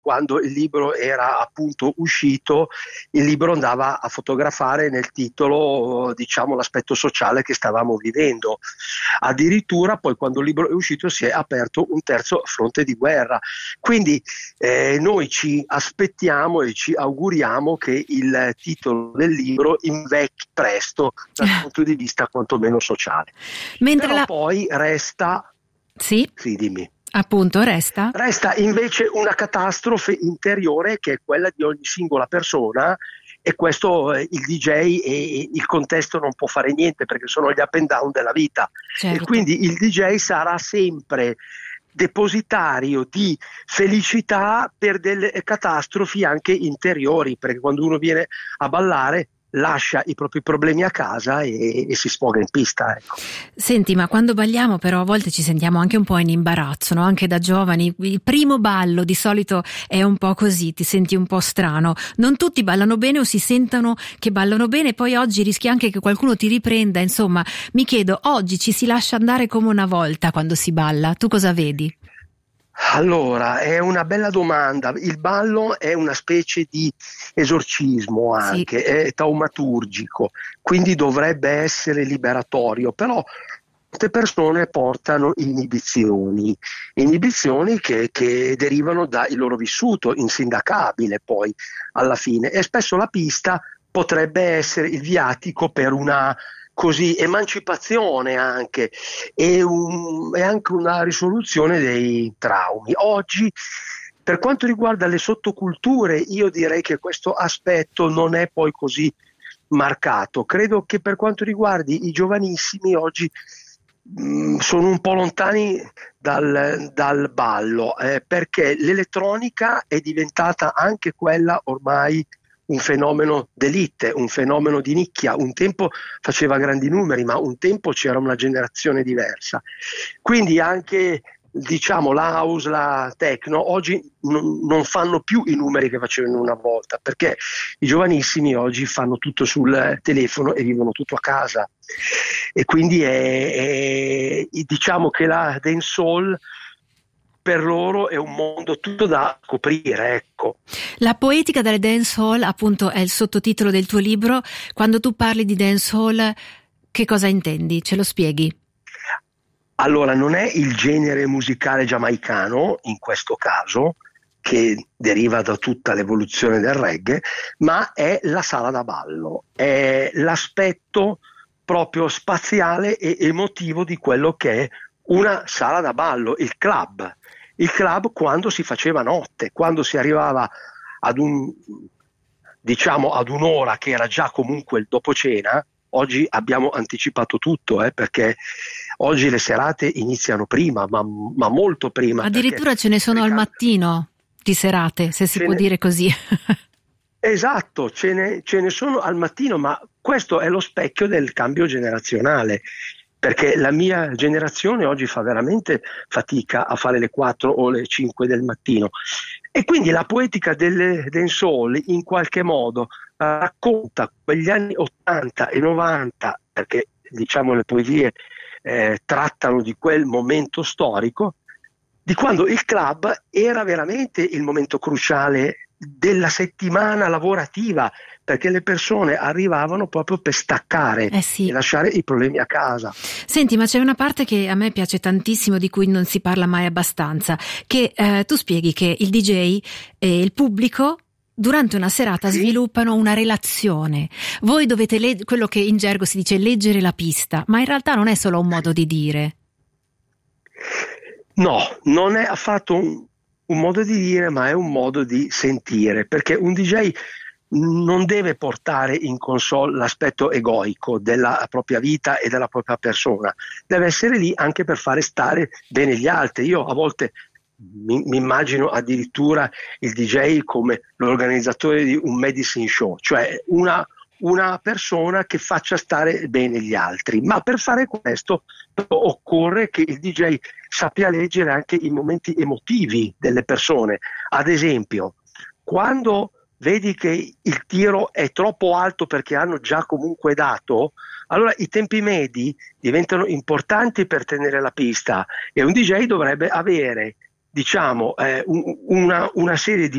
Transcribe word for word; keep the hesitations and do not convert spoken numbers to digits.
quando il libro era appunto uscito, il libro andava a fotografare nel titolo, diciamo, l'aspetto sociale che stavamo vivendo. Addirittura poi, quando il libro è uscito, si è aperto un terzo fronte di guerra. Quindi eh, noi ci aspettiamo e ci auguriamo che il titolo del libro invecchi presto dal punto di vista quantomeno sociale. Mentre Però la... poi resta... Sì? Sì, dimmi. Appunto, resta? Resta invece una catastrofe interiore, che è quella di ogni singola persona, e questo eh, il D J e il contesto non può fare niente, perché sono gli up and down della vita. Certo. E quindi il D J sarà sempre depositario di felicità per delle catastrofi anche interiori, perché quando uno viene a ballare lascia i propri problemi a casa e, e si sfoga in pista, ecco. Senti, ma quando balliamo però a volte ci sentiamo anche un po' in imbarazzo, no? Anche da giovani, il primo ballo di solito è un po' così, ti senti un po' strano, non tutti ballano bene o si sentono che ballano bene, poi oggi rischi anche che qualcuno ti riprenda. Insomma, mi chiedo, oggi ci si lascia andare come una volta quando si balla? Tu cosa vedi? Allora, è una bella domanda. Il ballo è una specie di esorcismo anche, sì. È taumaturgico, quindi dovrebbe essere liberatorio, però molte persone portano inibizioni, inibizioni che, che derivano dal loro vissuto insindacabile poi alla fine, e spesso la pista potrebbe essere il viatico per una così emancipazione anche e, un, e anche una risoluzione dei traumi. Oggi, per quanto riguarda le sottoculture, io direi che questo aspetto non è poi così marcato. Credo che per quanto riguardi i giovanissimi oggi mh, sono un po' lontani dal, dal ballo, eh, perché l'elettronica è diventata anche quella ormai un fenomeno d'élite, un fenomeno di nicchia. Un tempo faceva grandi numeri, ma un tempo c'era una generazione diversa. Quindi anche, diciamo, la house, la techno, oggi non, non fanno più i numeri che facevano una volta, perché i giovanissimi oggi fanno tutto sul telefono e vivono tutto a casa. E quindi è, è, diciamo che la dancehall per loro è un mondo tutto da coprire, ecco. La poetica delle dancehall, appunto, è il sottotitolo del tuo libro. Quando tu parli di dancehall, che cosa intendi? Ce lo spieghi? Allora, non è il genere musicale giamaicano, in questo caso, che deriva da tutta l'evoluzione del reggae, ma è la sala da ballo, è l'aspetto proprio spaziale e emotivo di quello che è una sala da ballo, il club. Il club quando si faceva notte, quando si arrivava ad un, diciamo, ad un'ora che era già comunque il dopo cena. Oggi abbiamo anticipato tutto, eh, perché oggi le serate iniziano prima, ma, ma molto prima. Addirittura ce ne sono al mattino di serate, se si può ne... dire così. Esatto, ce ne, ce ne sono al mattino, ma questo è lo specchio del cambio generazionale. Perché la mia generazione oggi fa veramente fatica a fare le quattro o le cinque del mattino, e quindi la poetica delle dancehall in qualche modo racconta quegli anni ottanta e novanta, perché diciamo le poesie eh, trattano di quel momento storico, di quando il club era veramente il momento cruciale della settimana lavorativa, perché le persone arrivavano proprio per staccare eh sì. e lasciare i problemi a casa. Senti, ma c'è una parte che a me piace tantissimo, di cui non si parla mai abbastanza, che eh, tu spieghi che il D J e il pubblico durante una serata sì. sviluppano una relazione. Voi dovete le- quello che in gergo si dice leggere la pista, ma in realtà non è solo un modo di dire. No, non è affatto un un modo di dire, ma è un modo di sentire, perché un D J non deve portare in console l'aspetto egoico della propria vita e della propria persona, deve essere lì anche per fare stare bene gli altri. Io a volte mi, mi immagino addirittura il D J come l'organizzatore di un medicine show, cioè una una persona che faccia stare bene gli altri, ma per fare questo occorre che il D J sappia leggere anche i momenti emotivi delle persone. Ad esempio, quando vedi che il tiro è troppo alto perché hanno già comunque dato, allora i tempi medi diventano importanti per tenere la pista, e un D J dovrebbe avere, diciamo, eh, un, una, una serie di